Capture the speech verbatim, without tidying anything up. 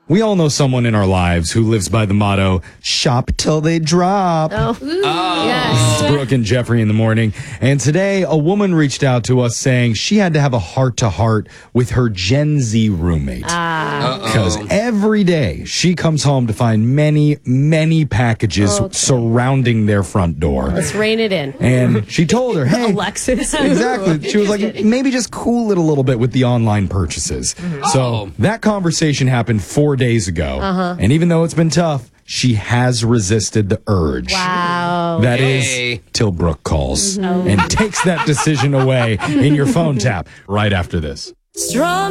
We all know someone in our lives who lives by the motto, shop till they drop. Oh, Oh. yes. It's Brooke and Jeffrey in the morning. And today, a woman reached out to us saying she had to have a heart-to-heart with her Gen Z roommate. Ah. Because every day she comes home to find many, many packages Okay. surrounding their front door. Let's rein it in. And she told her, hey, Alexis. exactly. She was like, maybe just cool it a little bit with the online purchases. So Oh. that conversation happened four days ago. Uh-huh. And even though it's been tough, she has resisted the urge. Wow. That Yay. is till Brooke calls and takes that decision away in your phone tap right after this. Strong.